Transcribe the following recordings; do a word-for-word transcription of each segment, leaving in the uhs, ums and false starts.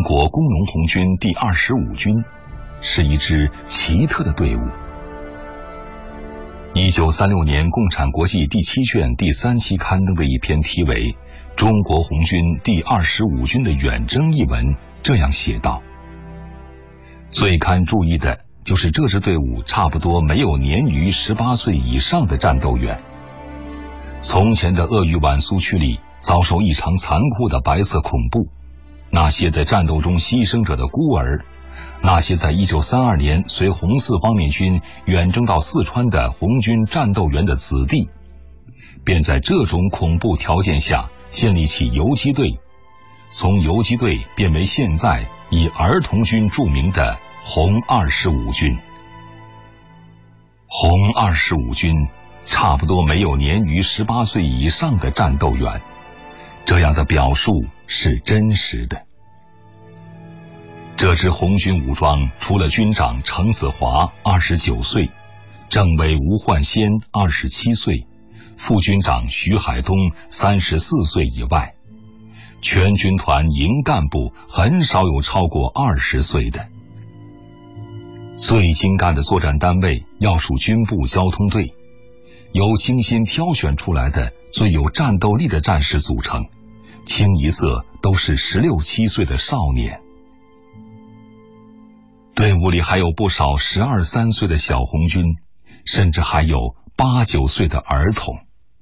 中国工农红军第二十五军是一支奇特的队伍。一九三六年《共产国际》第七卷第三期刊登的一篇题为《中国红军第二十五军的远征》一文这样写道：最堪注意的就是这支队伍差不多没有年逾十八岁以上的战斗员。从前的鄂豫皖苏区里遭受异常残酷的白色恐怖，那些在战斗中牺牲者的孤儿，那些在一九三二年随红四方面军远征到四川的红军战斗员的子弟，便在这种恐怖条件下建立起游击队，从游击队变为现在以儿童军著名的红二十五军。红二十五军差不多没有年逾十八岁以上的战斗员，这样的表述是真实的。这支红军武装除了军长程子华二十九岁，政委吴焕先二十七岁，副军长徐海东三十四岁以外，全军团营干部很少有超过二十岁的。最精干的作战单位要数军部交通队，由精心挑选出来的最有战斗力的战士组成，清一色都是十六七岁的少年。队伍里还有不少十二三岁的小红军，甚至还有八九岁的儿童。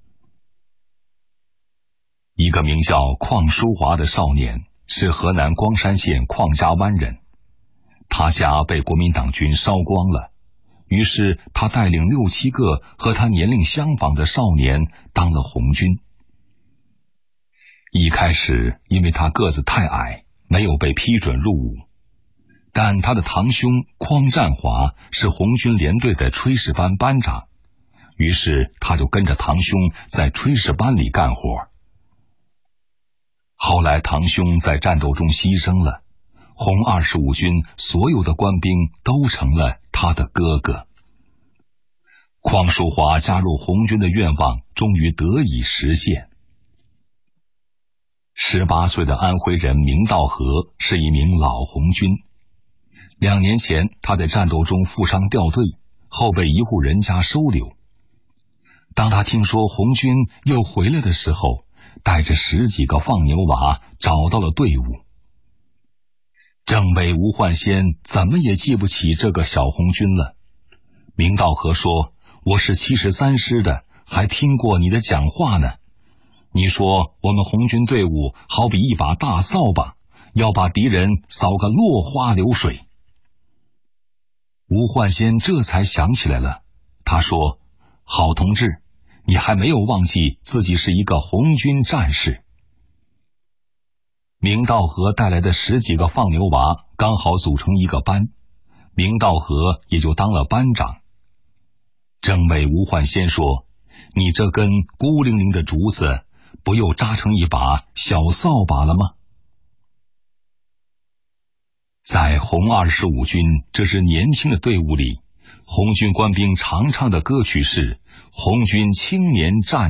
一个名叫邝淑华的少年是河南光山县邝家湾人，他家被国民党军烧光了，于是他带领六七个和他年龄相仿的少年当了红军。一开始因为他个子太矮，没有被批准入伍，但他的堂兄匡占华是红军连队的炊事班班长，于是他就跟着堂兄在炊事班里干活。后来堂兄在战斗中牺牲了，红二十五军所有的官兵都成了他的哥哥。邝淑华加入红军的愿望终于得以实现。十八岁的安徽人明道和是一名老红军，两年前他在战斗中负伤掉队，后被一户人家收留。当他听说红军又回来的时候，带着十几个放牛娃找到了队伍。政委吴焕先怎么也记不起这个小红军了。明道和说：我是七十三师的，还听过你的讲话呢。你说我们红军队伍好比一把大扫把，要把敌人扫个落花流水。吴焕先这才想起来了，他说：好同志，你还没有忘记自己是一个红军战士。明道和带来的十几个放牛娃刚好组成一个班，明道和也就当了班长。政委吴焕先说：你这根孤零零的竹子不又扎成一把小扫把了吗？在红二十五军这支年轻的队伍里，红军官兵常唱的歌曲是红军青年战